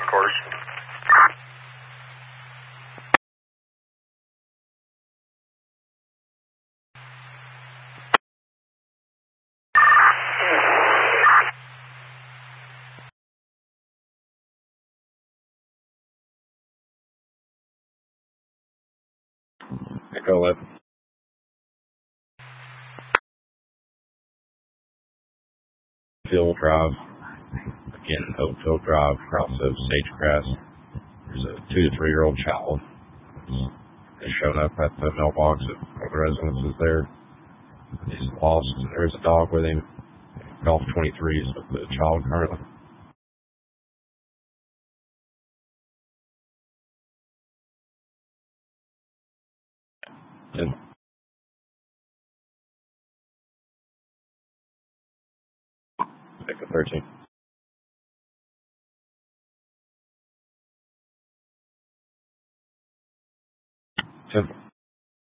course. Echo 11. Field Drive. Again, Oakville Drive, across of Sagegrass. There's a 2 to 3 year old child. They showed up at the mailbox of the residences there. He's lost. There's a dog with him. Golf 23s with the child currently. And Echo 13. 10.